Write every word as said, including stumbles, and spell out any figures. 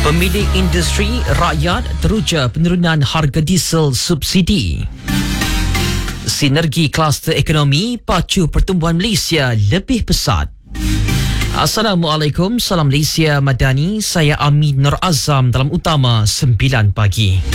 Pemilik industri rakyat teruja penurunan harga diesel subsidi. Sinergi kluster ekonomi pacu pertumbuhan Malaysia lebih pesat. Assalamualaikum, salam Malaysia Madani. Saya Amin Nur Azam dalam Utama sembilan pagi.